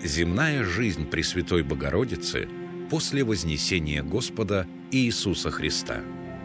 Земная жизнь Пресвятой Богородицы после вознесения Господа Иисуса Христа.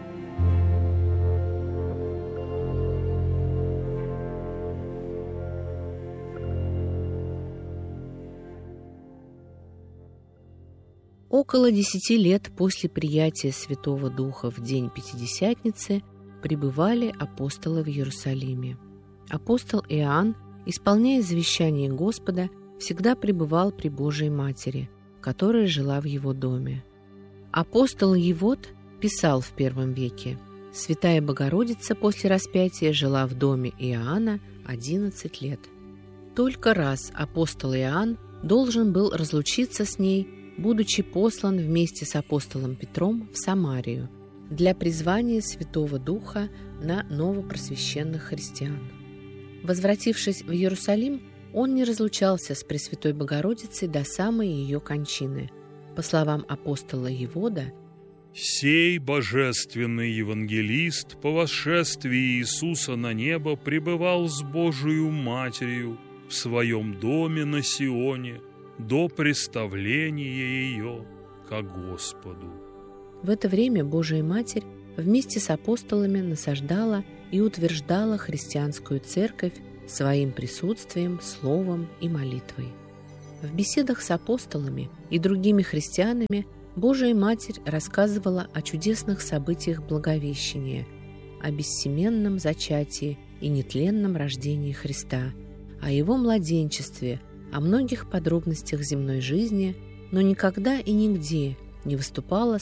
Около 10 лет после приятия Святого Духа в день Пятидесятницы пребывали апостолы в Иерусалиме. Апостол Иоанн, исполняя завещание Господа, всегда пребывал при Божией Матери, которая жила в его доме. Апостол Евод писал в I веке: «Святая Богородица после распятия жила в доме Иоанна 11 лет». Только раз апостол Иоанн должен был разлучиться с ней, будучи послан вместе с апостолом Петром в Самарию для призвания Святого Духа на новопросвященных христиан. Возвратившись в Иерусалим, он не разлучался с Пресвятой Богородицей до самой ее кончины. По словам апостола Евода: «Сей божественный евангелист по восшествии Иисуса на небо пребывал с Божией Матерью в своем доме на Сионе до представления ее ко Господу». В это время Божия Матерь вместе с апостолами насаждала и утверждала христианскую церковь своим присутствием, словом и молитвой. В беседах с апостолами и другими христианами Божия Матерь рассказывала о чудесных событиях Благовещения, о бессеменном зачатии и нетленном рождении Христа, о Его младенчестве, о многих подробностях земной жизни, но никогда и нигде не выступала